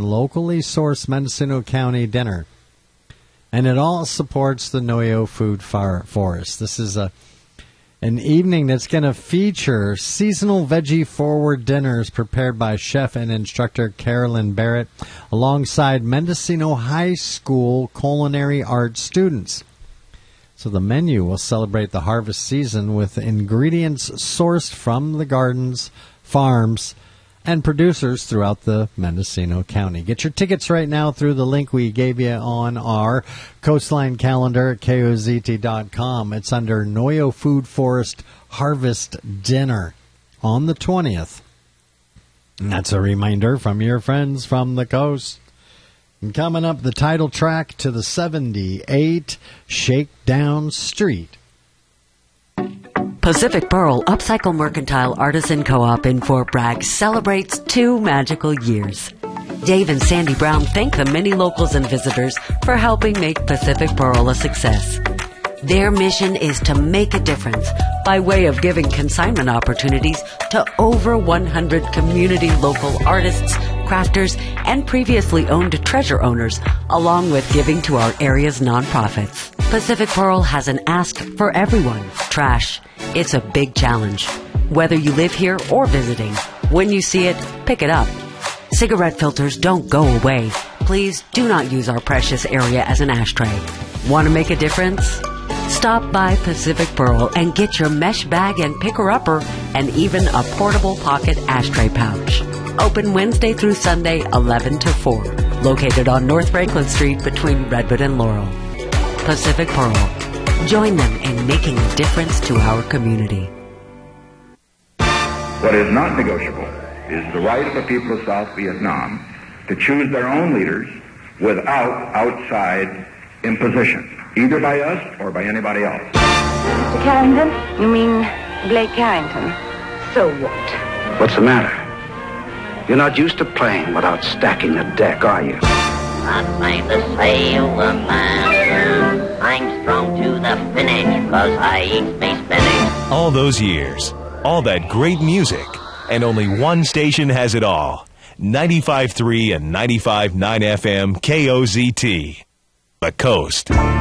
locally sourced Mendocino County dinner. And it all supports the Noyo Food Forest. This is an evening that's going to feature seasonal veggie-forward dinners prepared by chef and instructor Carolyn Barrett alongside Mendocino High School culinary arts students. So the menu will celebrate the harvest season with ingredients sourced from the gardens, farms, and producers throughout the Mendocino County. Get your tickets right now through the link we gave you on our Coastline calendar at KOZT.com. It's under Noyo Food Forest Harvest Dinner on the 20th. And that's a reminder from your friends from the coast. And coming up, the title track to the 78 Shakedown Street. Pacific Pearl Upcycle Mercantile Artisan Co-op in Fort Bragg celebrates 2 magical years. Dave and Sandy Brown thank the many locals and visitors for helping make Pacific Pearl a success. Their mission is to make a difference by way of giving consignment opportunities to over 100 community local artists, crafters, and previously owned treasure owners, along with giving to our area's nonprofits. Pacific Pearl has an ask for everyone. Trash. It's a big challenge. Whether you live here or visiting, when you see it, pick it up. Cigarette filters don't go away. Please do not use our precious area as an ashtray. Want to make a difference? Stop by Pacific Pearl and get your mesh bag and picker-upper and even a portable pocket ashtray pouch. Open Wednesday through Sunday, 11 to 4. Located on North Franklin Street between Redwood and Laurel. Pacific Pearl. Join them in making a difference to our community. What is not negotiable is the right of the people of South Vietnam to choose their own leaders without outside imposition, either by us or by anybody else. Mr. Carrington? You mean Blake Carrington? So what? What's the matter? You're not used to playing without stacking the deck, are you? I made the sail the master. I'm strong to the finish, 'cause I eat me spinach. All those years, all that great music, and only one station has it all. 95.3 and 95.9 FM KOZT. The Coast.